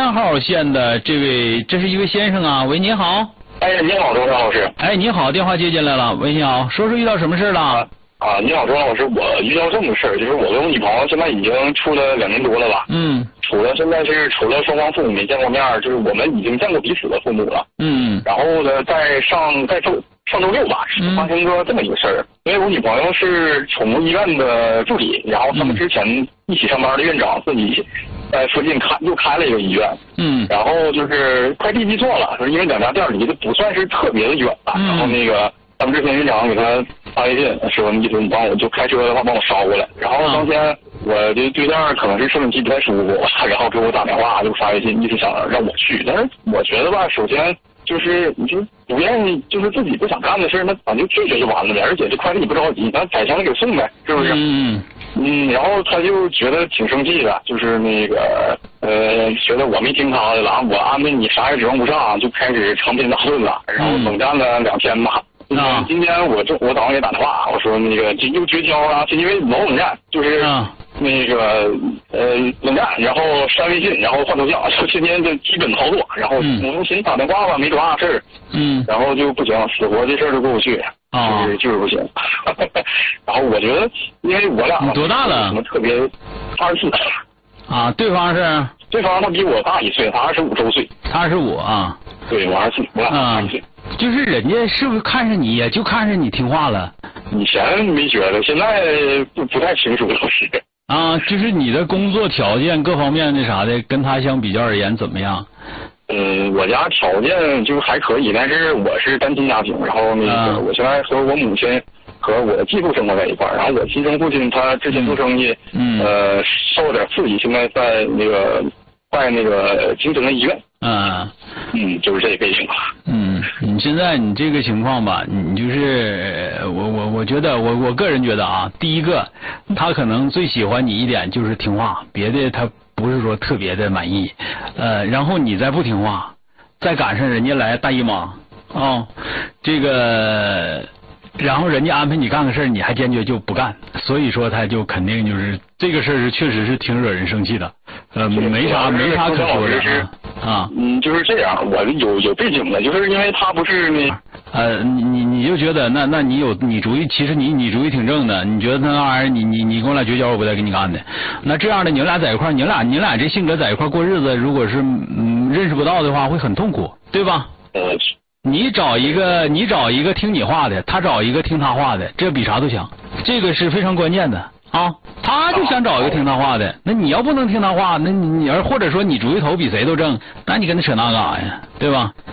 3号线的这位，这是一位先生啊。喂，你好。 哎，你好，周老师。 哎，你好，电话接进来了。喂，你好，说说遇到什么事了？ 你好，周老师，我遇到这么个事儿，就是我跟我女朋友现在已经处了2年多了吧。现在是除了双方父母没见过面，就是我们已经见过彼此的父母了。然后呢，在上周六吧，发生过这么一个事儿。因为我女朋友是宠物医院的助理，然后他们之前一起上班的院长自己在附近又开了一个医院。然后就是快递寄错了，就是因为2家店离得不算是特别的远吧。然后他们之前院长给他发微信说，意思你帮我就开车的话帮我捎过来。然后当天我的对象可能是身体不太舒服，然后给我打电话就发微信，一直想让我去。但是我觉得吧，首先就是你就不愿意，就是自己不想干的事，那咱就拒绝就完了呗。而且这快递你不着急，咱改天给送呗，是不是？然后他就觉得挺生气的，就是觉得我没听他的了，我安排你啥也指望不上，就开始长篇大论了，然后冷战了2天吧。今天我早上给打电话，我说又绝交了，就因为老冷战，就是冷战，然后删微信，然后换头像，就天天的基本操作。然后我寻思打电话吧，没多大事儿，然后就不行，死活这事儿都过不去，就是不行。然后我觉得，因为我俩你多大了？ 什么特别24 啊？对方他比我大1岁，他25周岁。 他25啊？ 对，我24，我俩差1岁。 就是人家是不是看上你呀？就看上你听话了？ 以前没觉得，现在不太清楚，老师。 就是你的工作条件各方面那啥的，跟他相比较而言怎么样？ 我家条件就还可以，但是我是单亲家庭，然后我现在和我母亲和我的继父生活在一块儿，然后我亲生父亲他之前做生意，受了点刺激，现在在精神的医院。就是这个背景吧。 你现在你这个情况吧，你就是我觉得我个人觉得啊，第一个他可能最喜欢你一点就是听话，别的他不是说特别的满意。然后你再不听话，再赶上人家来大姨妈然后人家安排你干个事儿，你还坚决就不干，所以说他就肯定就是这个事儿确实是挺惹人生气的。没啥可说的就是这样，我有背景的，就是因为他不是你就觉得那你主意，其实你主意挺正的，你觉得那玩意儿你跟我俩绝交，我不带跟你干的。那这样的你们俩在一块儿，你俩这性格在一块儿过日子，如果是认识不到的话，会很痛苦，对吧？你找一个听你话的，他找一个听他话的，这比啥都强，这个是非常关键的啊。他就想找一个听他话的，那你要不能听他话，那你或者说你主意头比谁都正，那你跟他扯那干啥呀，对吧？